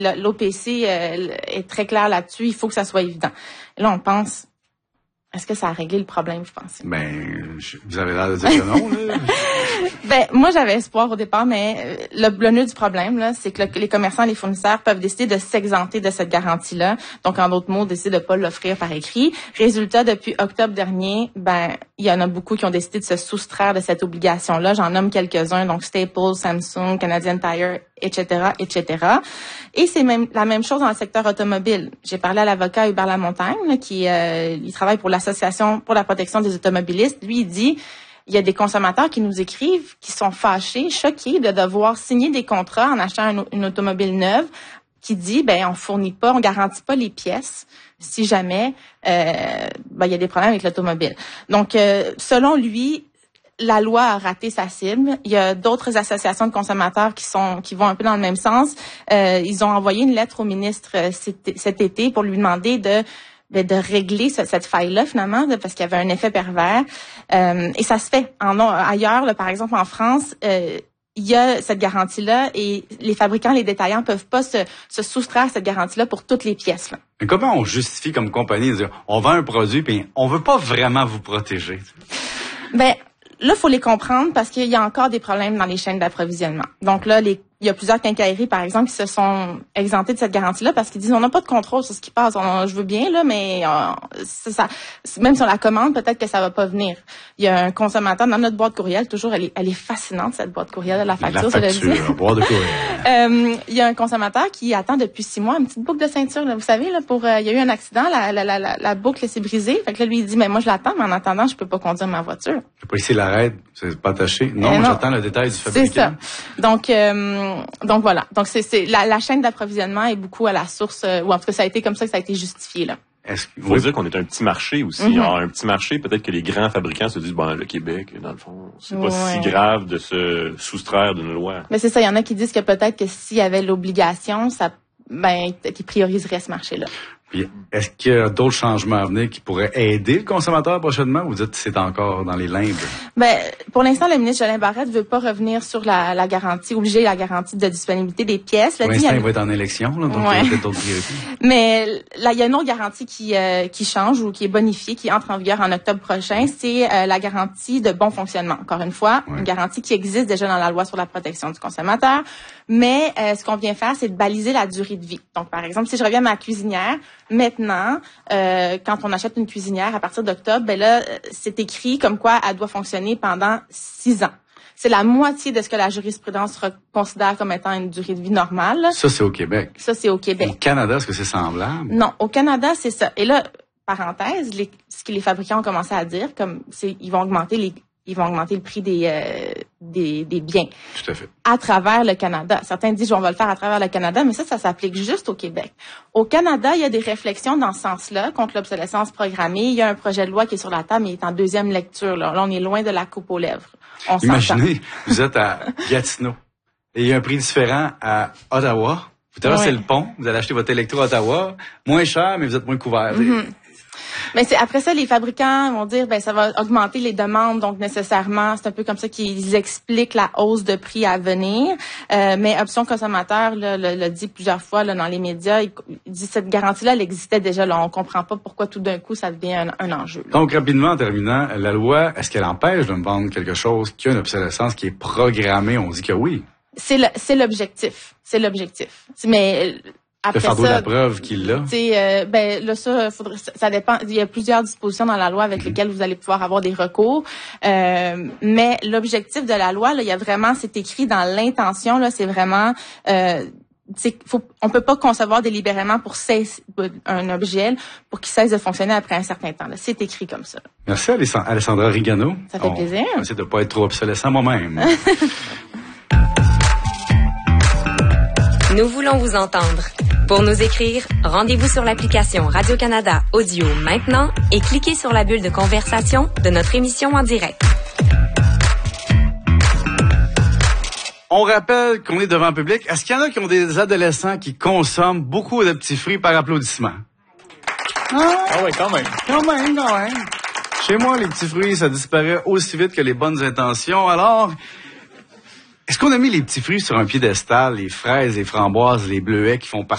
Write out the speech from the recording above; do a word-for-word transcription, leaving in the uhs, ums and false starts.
L'O P C euh, est très clair là-dessus. Il faut que ça soit évident. Et là, on pense, est-ce que ça a réglé le problème, je pense? Ben, je, vous avez l'air de dire que non, là. Ben, moi, j'avais espoir au départ, mais le, le nœud du problème, là, c'est que le, les commerçants et les fournisseurs peuvent décider de s'exempter de cette garantie-là. Donc, en d'autres mots, décider de pas l'offrir par écrit. Résultat, depuis octobre dernier, ben, il y en a beaucoup qui ont décidé de se soustraire de cette obligation-là. J'en nomme quelques-uns, donc Staples, Samsung, Canadian Tire, et cetera, et cetera. Et c'est même la même chose dans le secteur automobile. J'ai parlé à l'avocat Hubert Lamontagne, là, qui euh, il travaille pour l'Association pour la protection des automobilistes. Lui, il dit, il y a des consommateurs qui nous écrivent, qui sont fâchés, choqués de devoir signer des contrats en achetant une, une automobile neuve, qui dit, ben, on fournit pas, on garantit pas les pièces si jamais euh, ben, il y a des problèmes avec l'automobile. Donc, euh, selon lui, la loi a raté sa cible. Il y a d'autres associations de consommateurs qui sont qui vont un peu dans le même sens. Euh, ils ont envoyé une lettre au ministre cet, cet été pour lui demander de de, de régler ce, cette faille-là, finalement, de, parce qu'il y avait un effet pervers. Euh, et ça se fait. En, ailleurs, là, par exemple, en France, euh, il y a cette garantie-là et les fabricants, les détaillants peuvent pas se, se soustraire à cette garantie-là pour toutes les pièces, là. Mais comment on justifie comme compagnie de dire, on vend un produit puis on veut pas vraiment vous protéger? Ben, là, faut les comprendre parce qu'il y a encore des problèmes dans les chaînes d'approvisionnement. Donc là, les il y a plusieurs quincailleries, par exemple, qui se sont exemptées de cette garantie-là parce qu'ils disent on n'a pas de contrôle sur ce qui passe. On, je veux bien, là, mais euh, ça, ça, même si on la commande, peut-être que ça va pas venir. Il y a un consommateur dans notre boîte courriel, toujours, elle est, elle est fascinante, cette boîte courriel, la facture. La facture, la boîte de courriel. euh, il y a un consommateur qui attend depuis six mois une petite boucle de ceinture. Là, vous savez, là, pour euh, il y a eu un accident, la, la, la, la, la boucle s'est brisée. Fait que là, lui, il dit mais moi, je l'attends, mais en attendant, je peux pas conduire ma voiture. Je peux pas essayer l'arrêt, c'est pas attaché. Non, euh, moi, non. j'attends le détail du fabricant. C'est ça. Donc, euh, donc voilà. Donc c'est, c'est la, la chaîne d'approvisionnement est beaucoup à la source, euh, ou en tout cas ça a été comme ça que ça a été justifié là. Est-ce qu'il faut oui. dire qu'on est un petit marché aussi. Mm-hmm. Alors, un petit marché, peut-être que les grands fabricants se disent bon le Québec, dans le fond, c'est pas ouais. si grave de se soustraire d'une loi. Mais c'est ça, il y en a qui disent que peut-être que s'il y avait l'obligation, ça ben qui prioriserait ce marché-là. Puis, est-ce qu'il y a d'autres changements à venir qui pourraient aider le consommateur prochainement ou vous dites que c'est encore dans les limbes? Ben, pour l'instant, le ministre Jolin Barrette veut pas revenir sur la, la garantie, obliger la garantie de disponibilité des pièces. Pour l'instant, il va être en élection, là, donc ouais. il y a peut-être d'autres priorités. Mais là, il y a une autre garantie qui, euh, qui change ou qui est bonifiée, qui entre en vigueur en octobre prochain. C'est euh, la garantie de bon fonctionnement. Encore une fois, ouais. une garantie qui existe déjà dans la loi sur la protection du consommateur. Mais euh, ce qu'on vient faire, c'est de baliser la durée de vie. Donc, par exemple, si je reviens à ma cuisinière, maintenant, euh, quand on achète une cuisinière à partir d'octobre, ben là, c'est écrit comme quoi elle doit fonctionner pendant six ans. C'est la moitié de ce que la jurisprudence considère comme étant une durée de vie normale. Ça, c'est au Québec. Ça, c'est au Québec. Au Canada, est-ce que c'est semblable? Non, au Canada, c'est ça. Et là, parenthèse, les, ce que les fabricants ont commencé à dire, comme c'est, ils vont augmenter les ils vont augmenter le prix des, euh, des, des biens. Tout à fait. À travers le Canada. Certains disent, on va le faire à travers le Canada, mais ça, ça s'applique juste au Québec. Au Canada, il y a des réflexions dans ce sens-là contre l'obsolescence programmée. Il y a un projet de loi qui est sur la table, mais il est en deuxième lecture. Là, là on est loin de la coupe aux lèvres. On Imaginez, s'entend. Vous êtes à Gatineau et il y a un prix différent à Ottawa. Vous traversez oui. le pont, vous allez acheter votre électro à Ottawa, moins cher, mais vous êtes moins couvert. Mm-hmm. Mais c'est après ça, les fabricants vont dire, ben ça va augmenter les demandes, donc nécessairement, c'est un peu comme ça qu'ils expliquent la hausse de prix à venir. Euh, mais Option Consommateur là, le, le dit plusieurs fois là, dans les médias, il, il dit cette garantie-là, elle existait déjà. Là, on comprend pas pourquoi tout d'un coup ça devient un, un enjeu. Là. Donc rapidement, en terminant, la loi, est-ce qu'elle empêche de me vendre quelque chose qui a une obsolescence qui est programmée? On dit que oui. C'est le, c'est l'objectif, c'est l'objectif. Mais après le fardeau ça, de la preuve qu'il a. Euh, ben là ça, faudrait, ça dépend. Il y a plusieurs dispositions dans la loi avec mm-hmm. lesquelles vous allez pouvoir avoir des recours. Euh, mais l'objectif de la loi, là, il y a vraiment, c'est écrit dans l'intention. Là, c'est vraiment, euh, c'est, faut, on peut pas concevoir délibérément pour cesse un objet pour qu'il cesse de fonctionner après un certain temps. Là, c'est écrit comme ça. Merci Alessandra Rigano. Ça fait on, plaisir. On essaie de pas être trop obsolescent moi-même. Nous voulons vous entendre. Pour nous écrire, rendez-vous sur l'application Radio-Canada Audio maintenant et cliquez sur la bulle de conversation de notre émission en direct. On rappelle qu'on est devant le public. Est-ce qu'il y en a qui ont des adolescents qui consomment beaucoup de petits fruits par applaudissement? Ah, ah oui, quand même. Quand même, quand même. Chez moi, les petits fruits, ça disparaît aussi vite que les bonnes intentions. Alors, est-ce qu'on a mis les petits fruits sur un piédestal, les fraises, les framboises, les bleuets qui font partie